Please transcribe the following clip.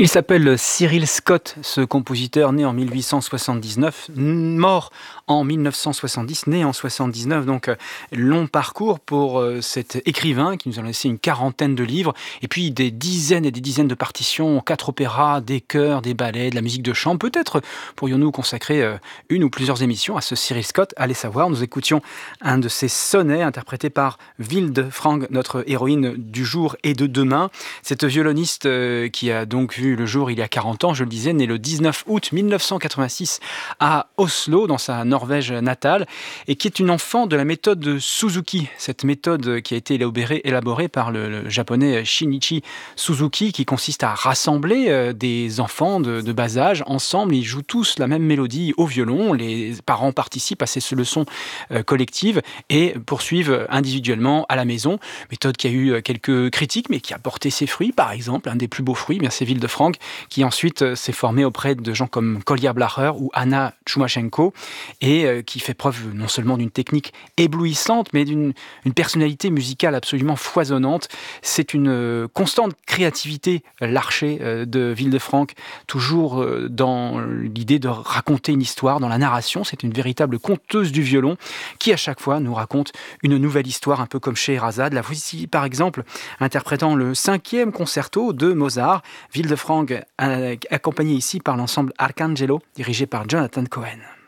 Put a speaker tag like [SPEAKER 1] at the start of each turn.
[SPEAKER 1] Il s'appelle Cyril Scott, ce compositeur né en 1879, mort en 1970, né en 79. Donc, long parcours pour cet écrivain qui nous a laissé une quarantaine de livres et puis des dizaines et des dizaines de partitions, 4 opéras, des chœurs, des ballets, de la musique de chant. Peut-être pourrions-nous consacrer une ou plusieurs émissions à ce Cyril Scott. Allez savoir, nous écoutions un de ses sonnets interprété par Wilde Frank, notre héroïne du jour et de demain. Cette violoniste qui a donc vu le jour il y a 40 ans, je le disais, né le 19 août 1986 à Oslo, dans sa Norvège natale, et qui est une enfant de la méthode de Suzuki, cette méthode qui a été élaborée par le japonais Shinichi Suzuki, qui consiste à rassembler des enfants de bas âge ensemble. Ils jouent tous la même mélodie au violon, les parents participent à ces leçons collectives et poursuivent individuellement à la maison. Méthode qui a eu quelques critiques, mais qui a porté ses fruits. Par exemple, un des plus beaux fruits, c'est Wilde Frank, qui ensuite s'est formé auprès de gens comme Kolja Blacher ou Anna Chumachenko, et qui fait preuve non seulement d'une technique éblouissante, mais d'une personnalité musicale absolument foisonnante. C'est une constante créativité, l'archer de Wilde Frank, toujours dans l'idée de raconter une histoire, dans la narration. C'est une véritable conteuse du violon, qui à chaque fois nous raconte une nouvelle histoire, un peu comme Scheherazade. La voici par exemple interprétant le 5e concerto de Mozart, Wilde Frank accompagné ici par l'ensemble Arcangelo, dirigé par Jonathan Cohen.